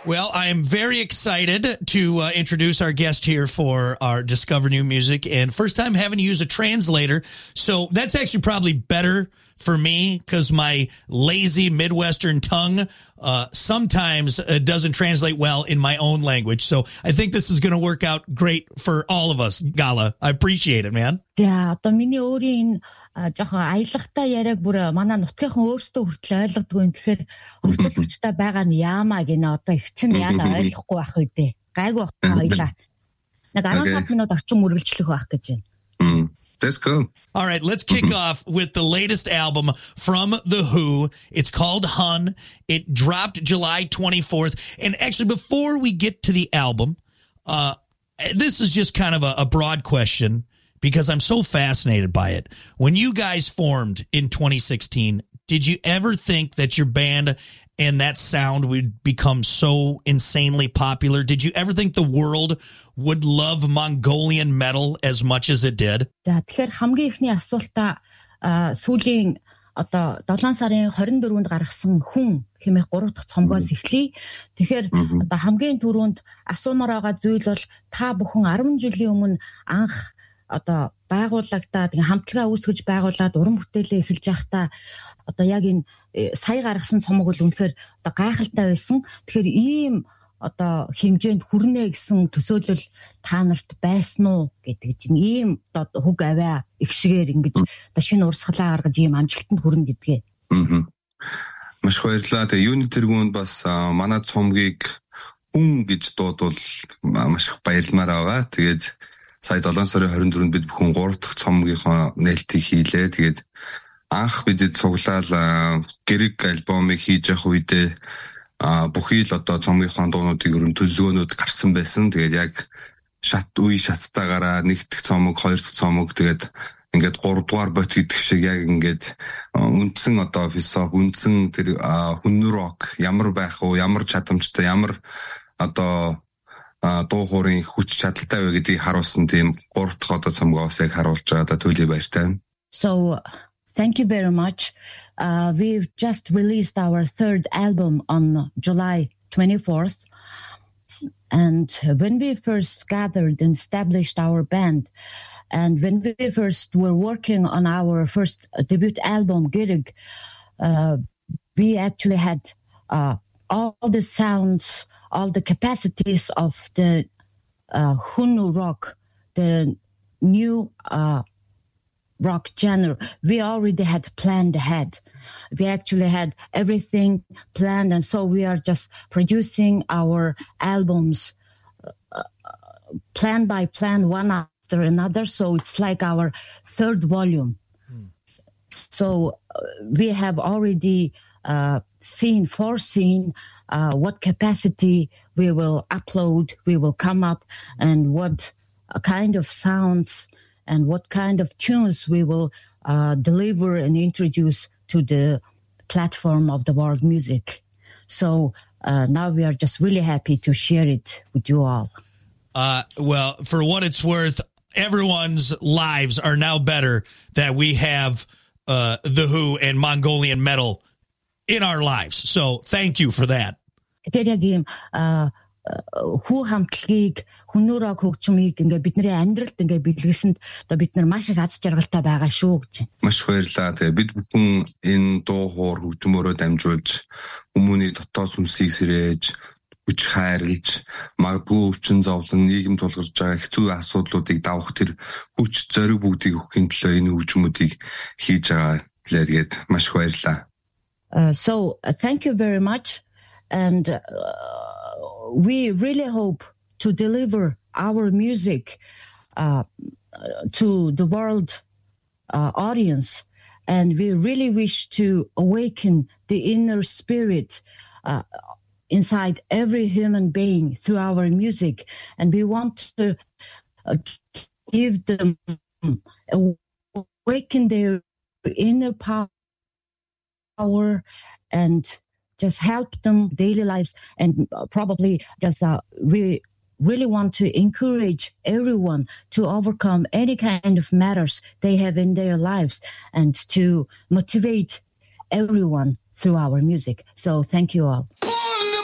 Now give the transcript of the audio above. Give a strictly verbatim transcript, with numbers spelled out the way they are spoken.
Well, I am very excited to uh, introduce our guest here for our Discover New Music, and first time having to use a translator. So that's actually probably better for me because my lazy Midwestern tongue uh, sometimes uh, doesn't translate well in my own language. So I think this is going to work out great for all of us, Gala. I appreciate it, man. За одоо миний өөрийн жоохон аялагтай яриаг бүр манай нутгийнхан өөрсдөө хүртэл ойлгодгүй юм. Тэгэхээр орчуулагчтай байгаа нь яамаа гинэ одоо их чинь яадаа ойлгохгүй байх үедээ. Гайгүй байна хоёлаа. Нэг арван минут орчим үргэлжлэх байх гэж байна. That's cool. All right, let's kick off with the latest album from The Who. It's called Hun. It dropped July twenty-fourth. And actually, before we get to the album, uh, this is just kind of a, a broad question because I'm so fascinated by it. When you guys formed in twenty sixteen, did you ever think that your band and that sound would become so insanely popular? Did you ever think the world would love Mongolian metal as much as it did? За тэгэхээр хамгийн ихний асуултаа сүүлийн одоо долоон сарын хорин дөрөвөнд гаргасан хүн хэмээх гурав дахь цомгоос эхлэе. Тэгэхээр одоо хамгийн түрүүнд асуумаар байгаа зүйл бол та бүхэн арван жилийн өмнө анх одоо байгууллагадаа тэгээ хамтлагаа үүсгэж байгуулад уран бүтээлээ эхэлж байхдаа одоо яг энэ сая гаргасан цомог бол үнэхээр одоо гайхалтай байсан. Тэгэхээр ийм одоо хэмжээнд хүрнэ гэсэн төсөөлөл та нарт байсан уу гэдэг чинь ийм одоо хөг аваа их шигээр ингэж одоо шинэ урсгалаа гаргаж ийм амжилтанд хүрнэ гэдгээ. Аа. Маш баярлалаа. Тэгээ юуны тэргуунд бас манай цомгийг хүн гэж дуудвал маш их баярлмаар байгаа. Тэгээд сая долоон сарын хорин дөрөвөнд бид бүхэн гурав дахь цомгийнхоо нээлтийг хийлээ. Тэгээд анх бид цуглаал гэрэг альбомыг хийж явах үедээ бүхий л одоо цомгийнхоо дуунуудыг өрн төлөвлөгөөнүүд гарсан байсан. Тэгээд яг шат үе шаттайгаараа нэг дахь цомог, хоёр дахь цомог тэгээд ингээд гурав дугаар бот гэдэг шиг яг ингээд үндсэн одоо философи, үндсэн тэр хүн рок ямар байх вэ, ямар чадамжтай, ямар одоо дуу хоорын хүч чадалтай вэ гэдгийг харуулсан тийм гурав дахь одоо цомгоос яг харуулж байгаа төлөв баяртай. So thank you very much. Uh, we've just released our third album on July twenty-fourth. And when we first gathered and established our band, and when we first were working on our first debut album, Girig, uh, we actually had uh, all the sounds, all the capacities of the uh, Hunu rock, the new uh, rock genre. We already had planned ahead. We actually had everything planned, and so we are just producing our albums uh, plan by plan, one after another. So it's like our third volume. Hmm. So uh, we have already uh, seen, foreseen uh, what capacity we will upload, we will come up, and what kind of sounds and what kind of tunes we will uh, deliver and introduce to the platform of the world music. So uh, now we are just really happy to share it with you all. Uh, well, for what it's worth, everyone's lives are now better that we have uh, The Who and Mongolian metal in our lives. So thank you for that. Хүү хамтлагийг хүнөөрөө хөгжмийг ингээ бидний амьдралд ингээ бэлгэсэнд одоо бид нар маш их аз жаргалтай байгаа шүү гэж. Маш баярлалаа. Тэгээ бид бүхэн энэ дуу хоор хөгжмөөрөө дамжуулж хүмүүний дотоод сүнсийг сэрээж, хүч хайрлж, магадгүй өвчин зовлон нийгэм тулгарч байгаа хэцүү асуудлуудыг давах тэр хүч зориг бүгдийг өгөхийн төлөө энэ хөгжмүүдийг хийж байгаа. Тэгээд маш баярлалаа. So thank you very much, and uh, we really hope to deliver our music uh, to the world uh, audience. And we really wish to awaken the inner spirit uh, inside every human being through our music. And we want to uh, give them, awaken their inner power and just help them daily lives, and probably just uh, we really want to encourage everyone to overcome any kind of matters they have in their lives and to motivate everyone through our music. So thank you all.